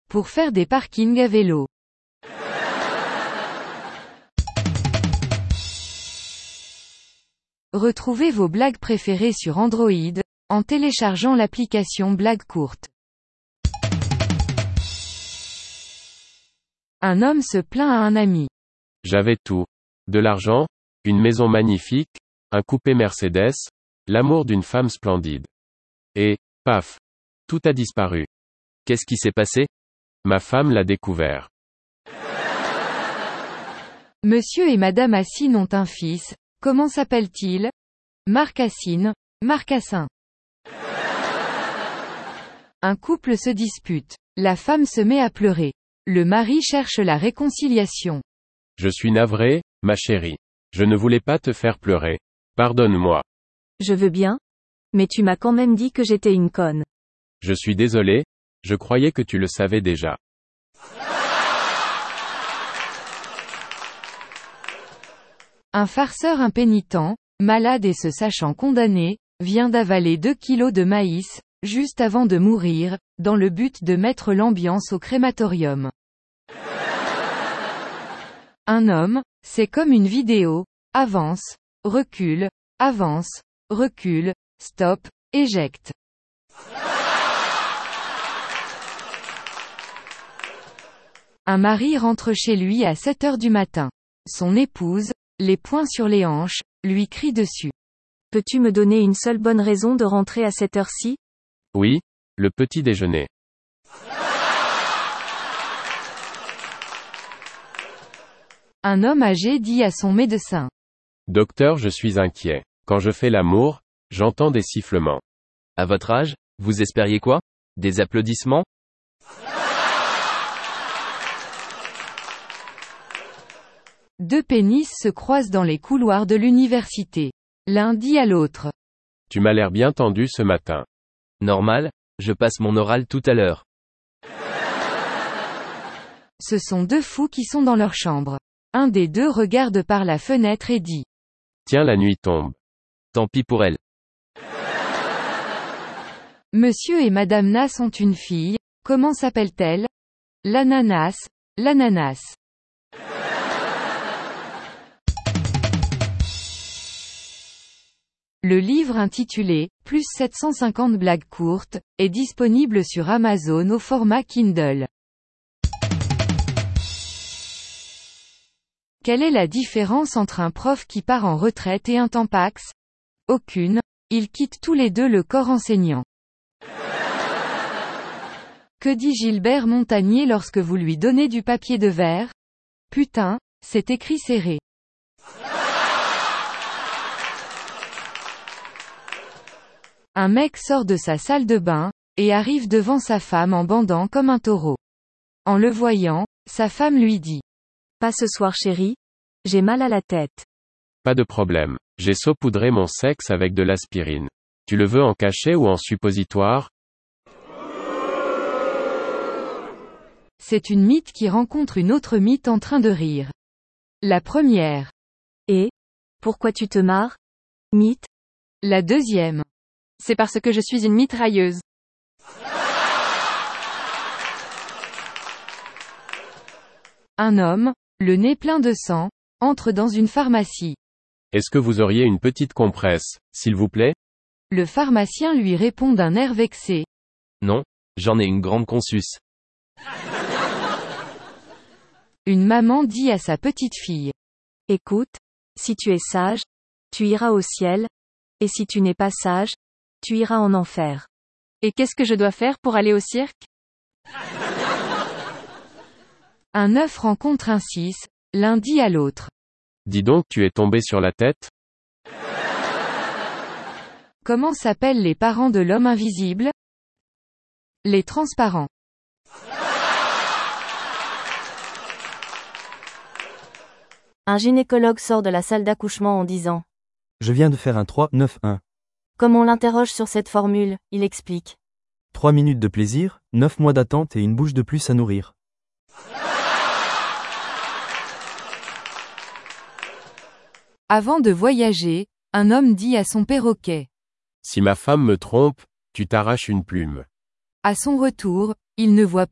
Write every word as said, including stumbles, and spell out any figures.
pour faire des parkings à vélo. Retrouvez vos blagues préférées sur Android, en téléchargeant l'application Blagues courtes. Un homme se plaint à un ami. J'avais tout. De l'argent, une maison magnifique, un coupé Mercedes, l'amour d'une femme splendide. Et, paf, tout a disparu. Qu'est-ce qui s'est passé? Ma femme l'a découvert. Monsieur et Madame Assine ont un fils, comment s'appelle-t-il? Marc Assine, Marcassin. Un couple se dispute. La femme se met à pleurer. Le mari cherche la réconciliation. Je suis navré, ma chérie. Je ne voulais pas te faire pleurer. Pardonne-moi. Je veux bien. Mais tu m'as quand même dit que j'étais une conne. Je suis désolé, je croyais que tu le savais déjà. Un farceur impénitent, malade et se sachant condamné, vient d'avaler deux kilos de maïs, juste avant de mourir, dans le but de mettre l'ambiance au crématorium. Un homme, c'est comme une vidéo, avance, recule, avance, recule, stop, éjecte. Un mari rentre chez lui à sept heures du matin. Son épouse, les poings sur les hanches, lui crie dessus. Peux-tu me donner une seule bonne raison de rentrer à cette heure-ci? Oui, le petit déjeuner. Un homme âgé dit à son médecin. Docteur, je suis inquiet. Quand je fais l'amour, j'entends des sifflements. À votre âge, vous espériez quoi? Des applaudissements? Deux pénis se croisent dans les couloirs de l'université. L'un dit à l'autre. Tu m'as l'air bien tendu ce matin. Normal, je passe mon oral tout à l'heure. Ce sont deux fous qui sont dans leur chambre. Un des deux regarde par la fenêtre et dit. Tiens, la nuit tombe. Tant pis pour elle. Monsieur et Madame Nas ont une fille, comment s'appelle-t-elle? L'ananas, l'ananas. Le livre intitulé « Plus sept cent cinquante blagues courtes » est disponible sur Amazon au format Kindle. Quelle est la différence entre un prof qui part en retraite et un tampax? Aucune. Ils quittent tous les deux le corps enseignant. Que dit Gilbert Montagnier lorsque vous lui donnez du papier de verre? Putain, c'est écrit serré. Un mec sort de sa salle de bain, et arrive devant sa femme en bandant comme un taureau. En le voyant, sa femme lui dit. Pas ce soir chérie, j'ai mal à la tête. Pas de problème. J'ai saupoudré mon sexe avec de l'aspirine. Tu le veux en cachet ou en suppositoire? C'est une mythe qui rencontre une autre mythe en train de rire. La première. Et? Pourquoi tu te marres? Mythe? La deuxième. C'est parce que je suis une mitrailleuse. Un homme, le nez plein de sang, entre dans une pharmacie. Est-ce que vous auriez une petite compresse, s'il vous plaît? Le pharmacien lui répond d'un air vexé. Non, j'en ai une grande consus. Une maman dit à sa petite fille. Écoute, si tu es sage, tu iras au ciel, et si tu n'es pas sage, tu iras en enfer. Et qu'est-ce que je dois faire pour aller au cirque? Un œuf rencontre un six, l'un dit à l'autre. Dis donc, tu es tombé sur la tête? Comment s'appellent les parents de l'homme invisible? Les transparents. Un gynécologue sort de la salle d'accouchement en disant. Je viens de faire un trois neuf un. Comme on l'interroge sur cette formule, il explique. trois minutes de plaisir, neuf mois d'attente et une bouche de plus à nourrir. Avant de voyager, un homme dit à son perroquet. Si ma femme me trompe, tu t'arraches une plume. À son retour, il ne voit